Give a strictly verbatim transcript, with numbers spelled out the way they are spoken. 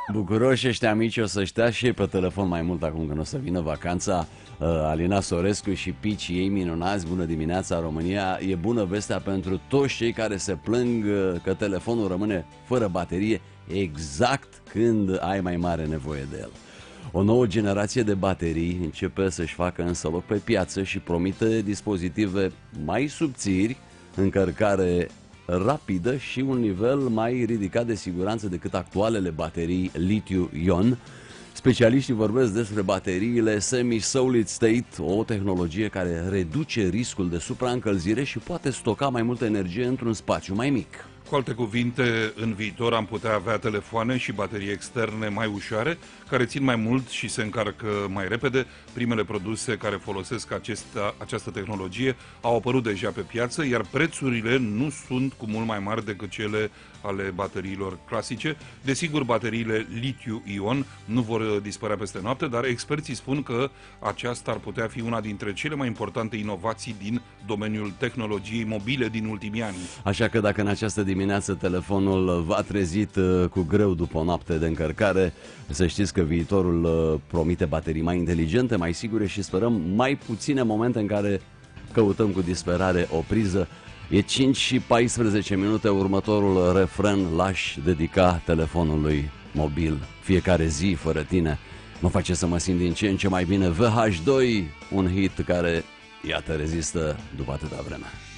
Bucuroși ăștia mici o să stea și ei pe telefon mai mult acum când o să vină vacanța. uh, Alina Sorescu și picii ei minunați, bună dimineața România. E bună vestea pentru toți cei care se plâng uh, că telefonul rămâne fără baterie exact când ai mai mare nevoie de el. O nouă generație de baterii începe să-și facă însă loc pe piață și promite dispozitive mai subțiri, încărcare rapidă și un nivel mai ridicat de siguranță decât actualele baterii litiu-ion. Specialiștii vorbesc despre bateriile semi-solid state, o tehnologie care reduce riscul de supraîncălzire și poate stoca mai multă energie într-un spațiu mai mic. Cu alte cuvinte, în viitor am putea avea telefoane și baterii externe mai ușoare, care țin mai mult și se încarcă mai repede. Primele produse care folosesc acesta, această tehnologie au apărut deja pe piață, iar prețurile nu sunt cu mult mai mari decât cele ale bateriilor clasice. Desigur, bateriile litiu-ion nu vor dispărea peste noapte, dar experții spun că aceasta ar putea fi una dintre cele mai importante inovații din domeniul tehnologiei mobile din ultimii ani. Așa că dacă în această dimineață telefonul v-a trezit cu greu după o noapte de încărcare, să știți că viitorul promite baterii mai inteligente, mai sigure și sperăm mai puține momente în care căutăm cu disperare o priză. E cinci și paisprezece minute, următorul refren l-aș dedica telefonului mobil. Fiecare zi fără tine mă face să mă simt din ce în ce mai bine. V H doi, un hit care, iată, rezistă după atâta vreme.